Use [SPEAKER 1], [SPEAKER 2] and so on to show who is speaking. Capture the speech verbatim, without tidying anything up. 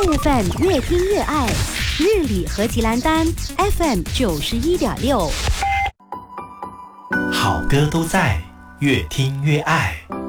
[SPEAKER 1] F M 越听越爱，日理何其兰丹 F M 九十一点六，
[SPEAKER 2] 好歌都在，越听越爱。